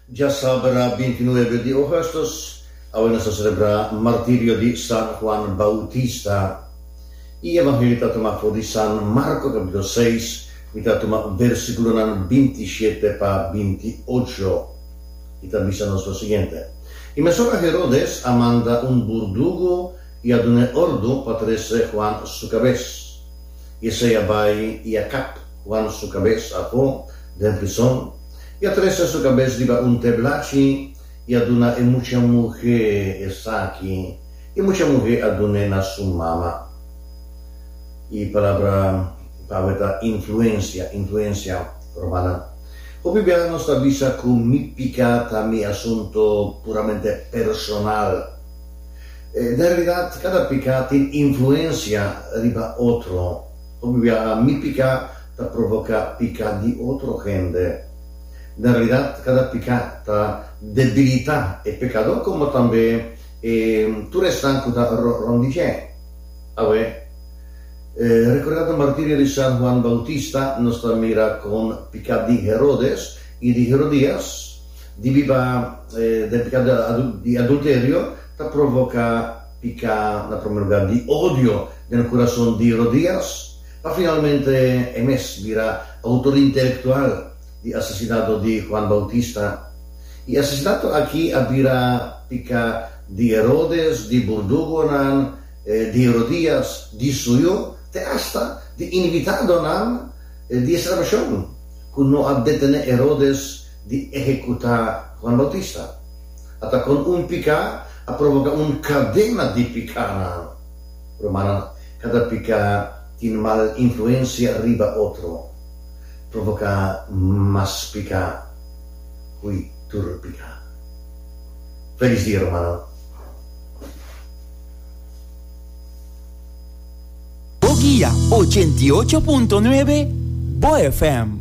Ya sabrá 29 de agosto, ahora se celebra martirio de San Juan Bautista. Y Evangelio toma di San Marco, capítulo 6, mitad toma versículo 27 para 28. Y también es lo siguiente. Y mesora Herodes amanda un burdugo y ad un ordo patrese Juan su cabeza. Y se abai y acap Juan su cabeza apo de prisión. Y atresa su cabeza diva un teblachi y ad una e mucha mujer esaki y mucha mujer ad una su mama. Y palabra influencia romana. Hoy abbiamo la nostra vita con mi picata, mi asunto puramente personal. En realidad, cada picata influencia riba otro. Hoy mi picata provoca pica di otro gente. En realidad, cada picata debilita e pecado, como también tu restanco da rondice. Ricordate il martirio di San Juan Bautista, nostra mira con peccato di Herodes e di Herodias, di viva del peccato di adulterio, che provoca peccato, in primo luogo, di odio nel corazón di Herodias, ma finalmente emes vira autore intelectual di asesinato di Juan Bautista. E asesinato aquí avvira peccato di Herodes, di Burdugonan, di Herodias, di suyo, te hasta de invitado nam de salvación, con no a detener Herodes de ejecutar Juan Bautista. Hasta con un pica a provocar un cadena de picana. Romana, cada pica tiene mala influencia arriba otro. Provoca más pica, qui tur pica. Feliz día, Romano. Guía 88.9 Bo FM.